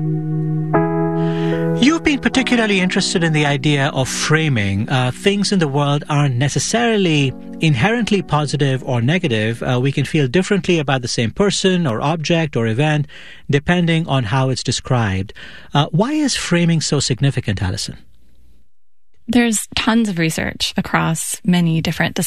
You've been particularly interested in the idea of framing. Things in the world aren't necessarily inherently positive or negative. We can feel differently about the same person or object or event depending on how it's described. Why is framing so significant, Alison? There's tons of research across many different